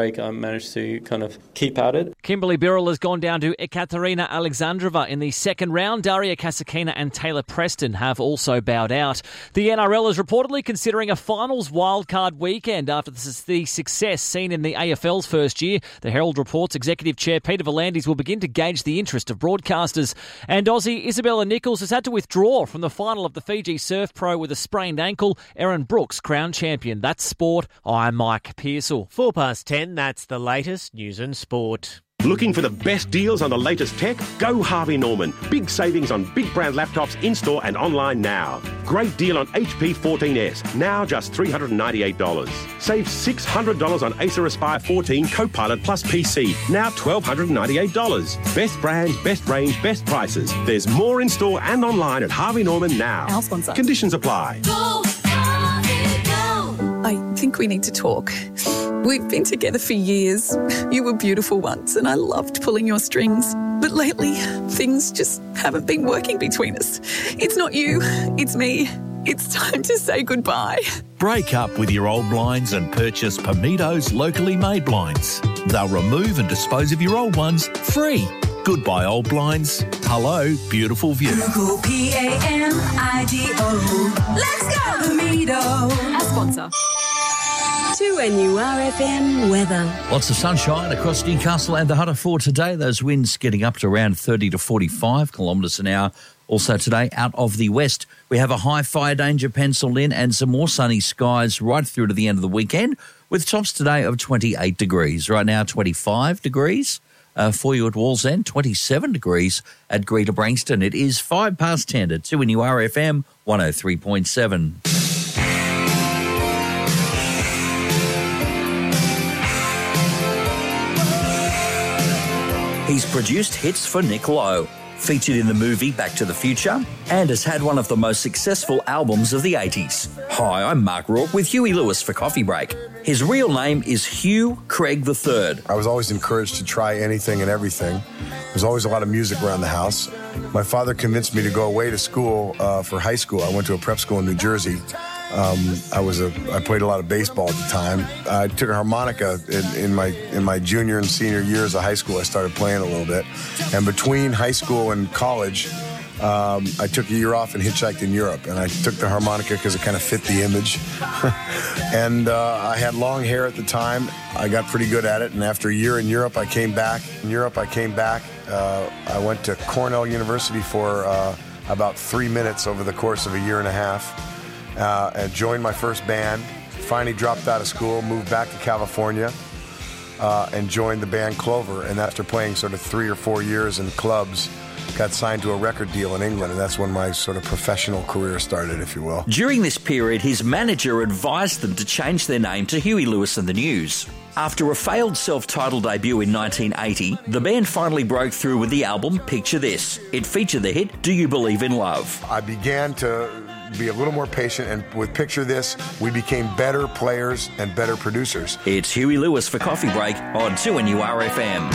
I managed to kind of keep at it. Kimberly Birrell has gone down to Ekaterina Alexandrova in the second round. Daria Kasatkina and Taylor Preston have also bowed out. The NRL is reportedly considering a finals wildcard weekend after the success seen in the AFL's first year. The Herald reports Executive Chair Peter V'landys will begin to gauge the interest of broadcasters. And Aussie Isabella Nichols has had to withdraw from the final of the Fiji Surf Pro with a sprained ankle. Erin Brooks, crowned champion. That's sport. I'm Mike Pearsall. 10:04, that's the latest news and sport. Looking for the best deals on the latest tech? Go Harvey Norman. Big savings on big brand laptops in-store and online now. Great deal on HP 14S, now just $398. Save $600 on Acer Aspire 14 Copilot Plus PC, now $1,298. Best brands, best range, best prices. There's more in-store and online at Harvey Norman now. Our sponsor. Conditions apply. Go, Harvey, go. I think we need to talk. We've been together for years. You were beautiful once and I loved pulling your strings. But lately, things just haven't been working between us. It's not you, it's me. It's time to say goodbye. Break up with your old blinds and purchase Pamitos locally made blinds. They'll remove and dispose of your old ones free. Goodbye, old blinds. Hello, beautiful view. Google P-A-M-I-D-O. Let's go, Pamito. Our sponsor. 2NURFM weather. Lots of sunshine across Newcastle and the Hunter for today. Those winds getting up to around 30 to 45 kilometres an hour. Also today, out of the west, we have a high fire danger penciled in and some more sunny skies right through to the end of the weekend, with tops today of 28 degrees. Right now, 25 degrees. For you at Wallsend, 27 degrees at Greater Brankston. It is 10:05 at 2NURFM 103.7. He's produced hits for Nick Lowe, featured in the movie Back to the Future, and has had one of the most successful albums of the 80s. Hi, I'm Mark Rourke with Huey Lewis for Coffee Break. His real name is Hugh Craig III. I was always encouraged to try anything and everything. There's always a lot of music around the house. My father convinced me to go away to school for high school. I went to a prep school in New Jersey. I played a lot of baseball at the time. I took a harmonica in my junior and senior years of high school. I started playing a little bit. And between high school and college, I took a year off and hitchhiked in Europe. And I took the harmonica because it kind of fit the image. And I had long hair at the time. I got pretty good at it. And after a year in Europe, I came back. I went to Cornell University for about 3 minutes over the course of a year and a half. And joined my first band, finally dropped out of school, moved back to California, and joined the band Clover. And after playing sort of 3 or 4 years in clubs, got signed to a record deal in England. And that's when my sort of professional career started, if you will. During this period, his manager advised them to change their name to Huey Lewis and the News. After a failed self-titled debut in 1980, the band finally broke through with the album Picture This. It featured the hit Do You Believe in Love? I began to be a little more patient, and with Picture This, we became better players and better producers. It's Huey Lewis for Coffee Break on 2NURFM.